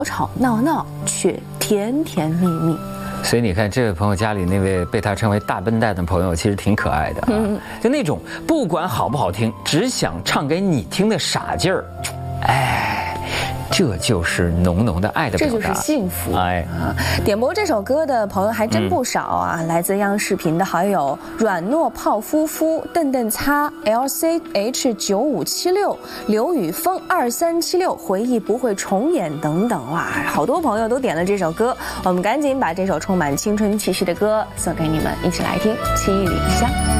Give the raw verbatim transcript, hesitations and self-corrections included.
吵闹闹，却甜甜蜜蜜。 所以你看，这位朋友家里那位被他称为大笨蛋的朋友，其实挺可爱的啊。嗯、就那种不管好不好听，只想唱给你听的傻劲儿，哎，这就是浓浓的爱的表达， 这就是幸福。 哎啊，点播这首歌的朋友还真不少啊！嗯、来自央视频的好友软糯泡芙夫、瞪瞪擦、L C H 九五七六、刘宇峰二三七六、回忆不会重演等等，哇，好多朋友都点了这首歌，我们赶紧把这首充满青春气息的歌送给你们，一起来听《七里香》。